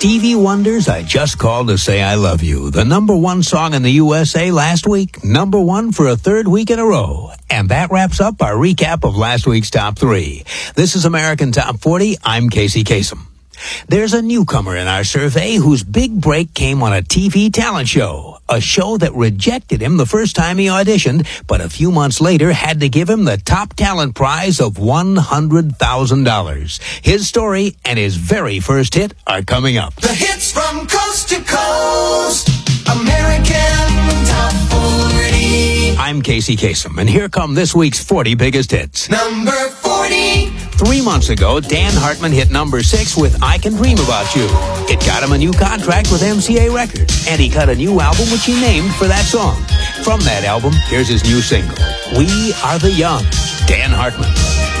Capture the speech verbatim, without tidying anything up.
Stevie Wonder's I Just Called to Say I Love You, the number one song in the U S A last week, number one for a third week in a row. And that wraps up our recap of last week's top three. This is American Top forty. I'm Casey Kasem. There's a newcomer in our survey whose big break came on a T V talent show, a show that rejected him the first time he auditioned, but a few months later had to give him the top talent prize of one hundred thousand dollars. His story and his very first hit are coming up. The hits from coast to coast, American Top forty. I'm Casey Kasem, and here come this week's forty biggest hits. Number forty. Three months ago, Dan Hartman hit number six with I Can Dream About You. It got him a new contract with M C A Records, and he cut a new album which he named for that song. From that album, here's his new single, We Are the Young, Dan Hartman.